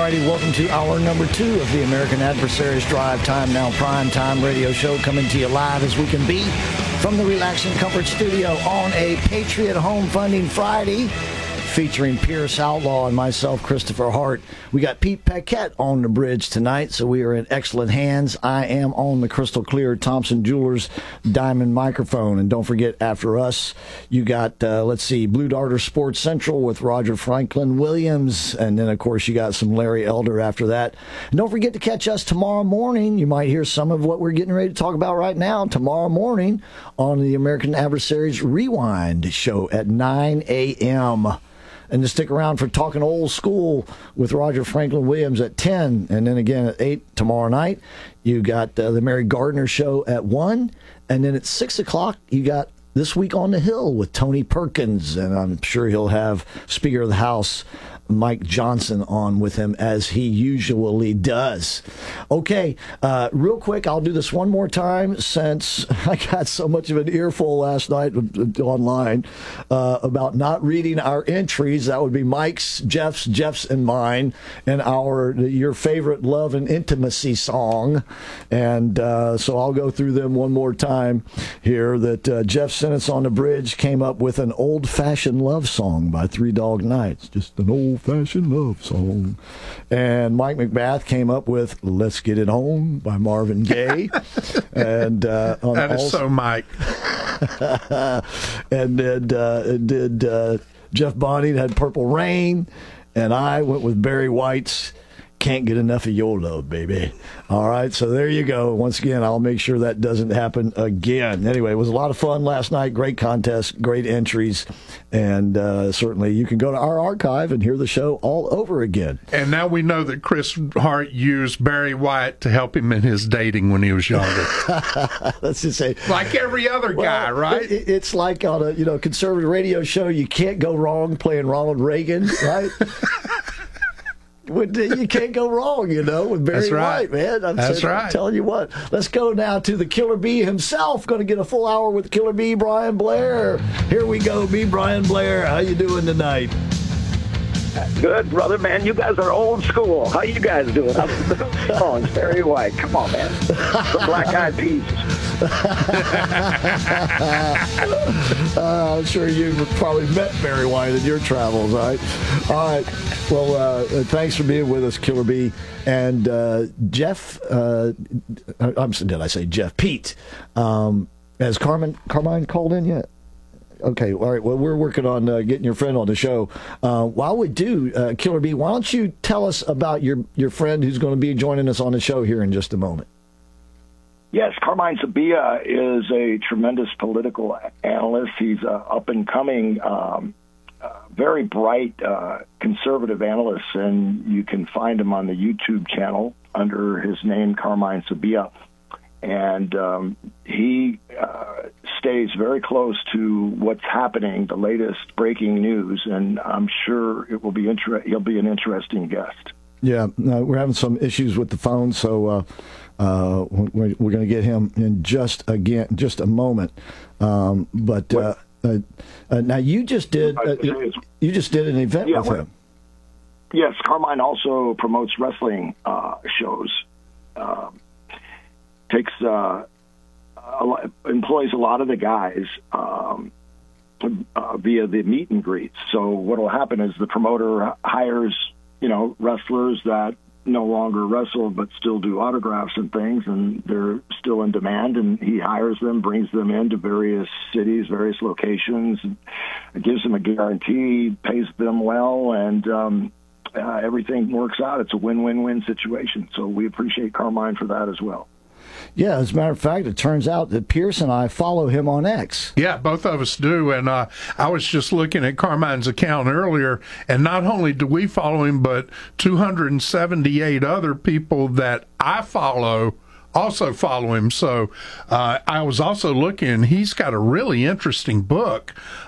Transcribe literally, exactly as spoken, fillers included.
righty, welcome to hour number two of the American Adversaries Drive Time Now Prime Time radio show, coming to you live as we can be from the Relaxing Comfort Studio on a Patriot Home Funding Friday, featuring Pierce Outlaw and myself, Christopher Hart. We got Pete Paquette on the bridge tonight, so we are in excellent hands. I am on the crystal clear Thompson Jewelers diamond microphone. And don't forget, after us, you got, uh, let's see, Blue Darter Sports Central with Roger Franklin Williams. And then, of course, you got some Larry Elder after that. And don't forget to catch us tomorrow morning. You might hear some of what we're getting ready to talk about right now tomorrow morning on the American Adversaries Rewind show at nine a.m., and to stick around for Talking Old School with Roger Franklin Williams at ten. And then again at eight tomorrow night. You got uh, the Mary Gardner Show at one. And then at six o'clock, you got This Week on the Hill with Tony Perkins. And I'm sure he'll have Speaker of the House Mike Johnson on with him, as he usually does. Okay, uh, real quick, I'll do this one more time, since I got so much of an earful last night online uh, about not reading our entries. That would be Mike's, Jeff's, Jeff's, and mine, and our your favorite love and intimacy song. And uh, so I'll go through them one more time here. That uh, Jeff sent us on the bridge came up with an old-fashioned love song by Three Dog Nights. Just an old Fashion love song. And Mike McBath came up with Let's Get It On by Marvin Gaye. and uh, on That is also, so Mike. and then uh, did uh, Jeff Bonnie had Purple Rain, and I went with Barry White's Can't Get Enough of Your Love, Baby. All right, so there you go. Once again, I'll make sure that doesn't happen again. Anyway, it was a lot of fun last night. Great contest, great entries, and uh, certainly you can go to our archive and hear the show all over again. And now we know that Chris Hart used Barry White to help him in his dating when he was younger. Let's just say, like every other well, guy, right? It, it's like on a you know conservative radio show, you can't go wrong playing Ronald Reagan, right? You can't go wrong, you know, with Barry That's right. White, man. I'm, That's saying, right. I'm telling you what. Let's go now to the Killer Bee himself. Going to get a full hour with Killer Bee, Brian Blair. Here we go, B. Brian Blair. How you doing tonight? Good, brother, man. You guys are old school. How you guys doing? Oh, it's Barry White. Come on, man. The Black Eyed Peas. uh, I'm sure you've probably met Barry White in your travels, all right? All right. Well, uh, thanks for being with us, Killer Bee. And uh, Jeff, uh, I'm, did I say Jeff? Pete. Um, has Carmen, Carmine called in yet? Okay, all right. Well, we're working on uh, getting your friend on the show. Uh, while we do, uh, Killer Bee, why don't you tell us about your, your friend who's going to be joining us on the show here in just a moment? Yes, Carmine Sabia is a tremendous political analyst. He's uh, up-and-coming, um, uh, very bright uh, conservative analyst, and you can find him on the YouTube channel under his name, Carmine Sabia. And um, he uh, stays very close to what's happening, the latest breaking news, and I'm sure it will be inter- he'll be an interesting guest. Yeah, uh, we're having some issues with the phone, so uh, uh, we're, we're going to get him in just again, just a moment. Um, but uh, uh, uh, now you just did uh, you just did an event yeah, with him. Yes, Carmine also promotes wrestling uh, shows. Uh, takes uh, a lot, employs a lot of the guys um, uh, via the meet and greets. So what will happen is the promoter hires, you know, wrestlers that no longer wrestle but still do autographs and things, and they're still in demand, and he hires them, brings them into various cities, various locations, and gives them a guarantee, pays them well, and um, uh, everything works out. It's a win-win-win situation. So we appreciate Carmine for that as well. Yeah, as a matter of fact, it turns out that Pierce and I follow him on X. Yeah, both of us do. And uh, I was just looking at Carmine's account earlier, and not only do we follow him, but two hundred seventy-eight other people that I follow also follow him. So uh, I was also looking, he's got a really interesting book